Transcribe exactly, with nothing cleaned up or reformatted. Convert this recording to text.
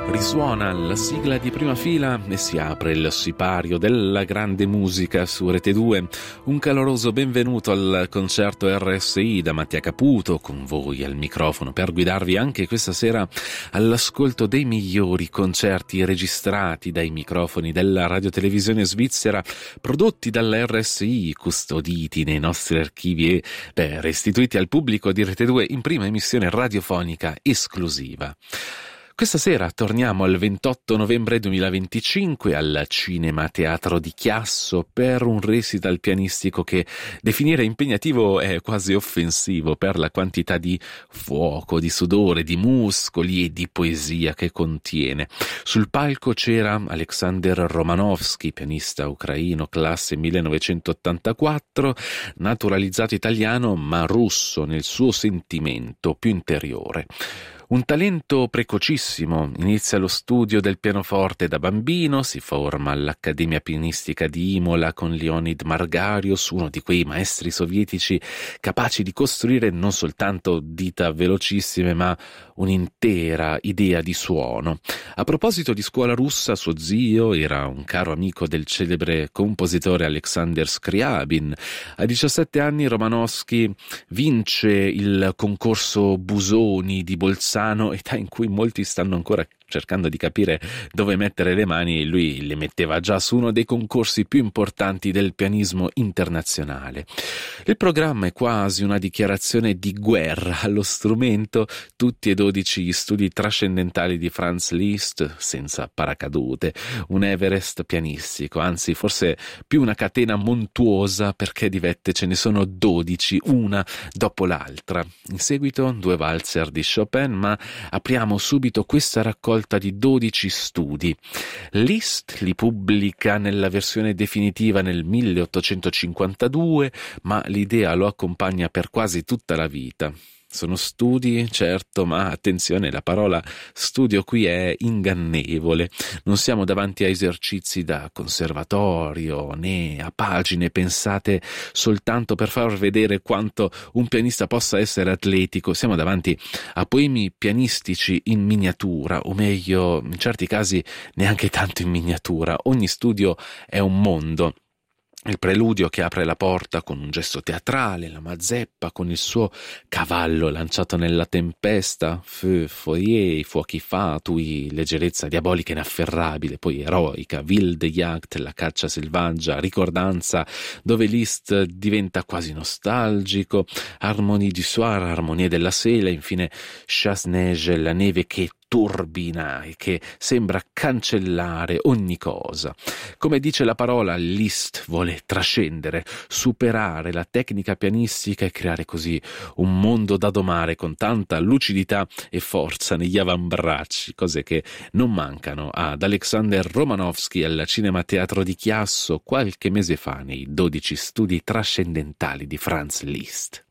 Risuona la sigla di Prima Fila e si apre il sipario della grande musica su Rete due. Un caloroso benvenuto al concerto R S I da Mattia Caputo, con voi al microfono per guidarvi anche questa sera all'ascolto dei migliori concerti registrati dai microfoni della radiotelevisione svizzera, prodotti dalla R S I, custoditi nei nostri archivi e beh, restituiti al pubblico di Rete due in prima emissione radiofonica esclusiva. Questa sera torniamo al ventotto novembre duemilaventicinque al Cinema Teatro di Chiasso per un recital pianistico che definire impegnativo è quasi offensivo per la quantità di fuoco, di sudore, di muscoli e di poesia che contiene. Sul palco c'era Alexander Romanovsky, pianista ucraino, classe millenovecentottantaquattro, naturalizzato italiano ma russo nel suo sentimento più interiore. Un talento precocissimo, inizia lo studio del pianoforte da bambino, si forma all'Accademia Pianistica di Imola con Leonid Margarius, uno di quei maestri sovietici capaci di costruire non soltanto dita velocissime ma un'intera idea di suono. A proposito di scuola russa, suo zio era un caro amico del celebre compositore Alexander Scriabin. A diciassette anni Romanovsky vince il concorso Busoni di Bolzano, età in cui molti stanno ancora cercando di capire dove mettere le mani, e lui le metteva già su uno dei concorsi più importanti del pianismo internazionale. Il programma è quasi una dichiarazione di guerra allo strumento, tutti e dodici gli studi trascendentali di Franz Liszt, senza paracadute, un Everest pianistico, anzi forse più una catena montuosa, perché di vette ce ne sono dodici, una dopo l'altra. In seguito due valzer di Chopin, ma apriamo subito questa raccolta di dodici studi. Liszt li pubblica nella versione definitiva nel milleottocentocinquantadue, ma l'idea lo accompagna per quasi tutta la vita. Sono studi, certo, ma attenzione, la parola studio qui è ingannevole. Non siamo davanti a esercizi da conservatorio né a pagine pensate soltanto per far vedere quanto un pianista possa essere atletico. Siamo davanti a poemi pianistici in miniatura, o meglio, in certi casi neanche tanto in miniatura. Ogni studio è un mondo. Il preludio che apre la porta con un gesto teatrale, la Mazeppa con il suo cavallo lanciato nella tempesta, feu, foyer, fuochi fatui, leggerezza diabolica inafferrabile, poi eroica, wilde Jagd, la caccia selvaggia, ricordanza dove Liszt diventa quasi nostalgico, Harmonie du soir, armonie della sera, infine Chasse-neige, la neve che turbina e che sembra cancellare ogni cosa. Come dice la parola, Liszt vuole trascendere, superare la tecnica pianistica e creare così un mondo da domare con tanta lucidità e forza negli avambracci, cose che non mancano ad Alexander Romanovsky al Cinema Teatro di Chiasso qualche mese fa nei dodici studi trascendentali di Franz Liszt.